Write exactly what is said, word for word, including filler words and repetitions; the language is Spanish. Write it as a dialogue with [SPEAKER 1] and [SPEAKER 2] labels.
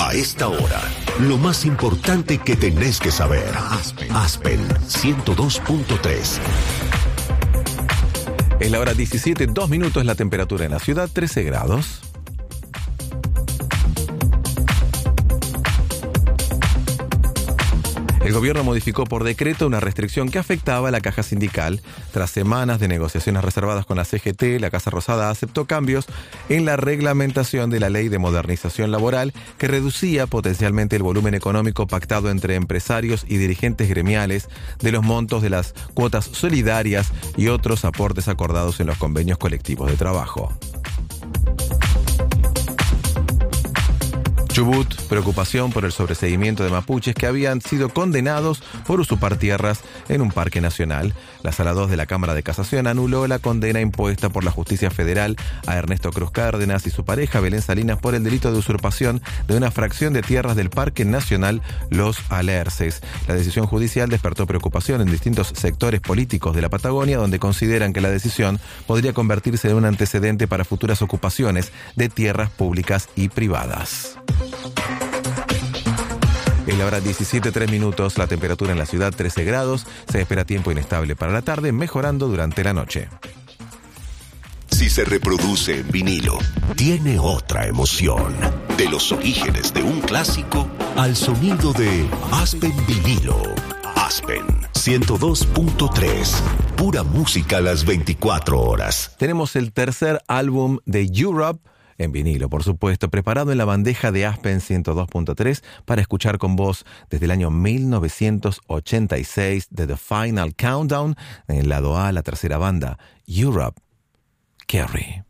[SPEAKER 1] A esta hora, lo más importante que tenés que saber. Aspen, Aspen ciento dos punto tres.
[SPEAKER 2] Es la hora diecisiete, dos minutos, la temperatura en la ciudad, trece grados. El gobierno modificó por decreto una restricción que afectaba a la caja sindical. Tras semanas de negociaciones reservadas con la C G T, la Casa Rosada aceptó cambios en la reglamentación de la Ley de Modernización Laboral que reducía potencialmente el volumen económico pactado entre empresarios y dirigentes gremiales de los montos de las cuotas solidarias y otros aportes acordados en los convenios colectivos de trabajo. Chubut, preocupación por el sobreseguimiento de mapuches que habían sido condenados por usurpar tierras en un parque nacional. La Sala dos de la Cámara de Casación anuló la condena impuesta por la justicia federal a Ernesto Cruz Cárdenas y su pareja Belén Salinas por el delito de usurpación de una fracción de tierras del Parque Nacional Los Alerces. La decisión judicial despertó preocupación en distintos sectores políticos de la Patagonia, donde consideran que la decisión podría convertirse en un antecedente para futuras ocupaciones de tierras públicas y privadas. Es la hora diecisiete, tres minutos, la temperatura en la ciudad trece grados, se espera tiempo inestable para la tarde, mejorando durante la noche.
[SPEAKER 1] Si se reproduce en vinilo, tiene otra emoción. De los orígenes de un clásico al sonido de Aspen Vinilo. Aspen ciento dos punto tres, pura música a las veinticuatro horas.
[SPEAKER 2] Tenemos el tercer álbum de Europe, en vinilo, por supuesto, preparado en la bandeja de Aspen ciento dos punto tres para escuchar con vos desde el año mil novecientos ochenta y seis de The Final Countdown, en el lado A, la tercera banda, Europe, Carrie.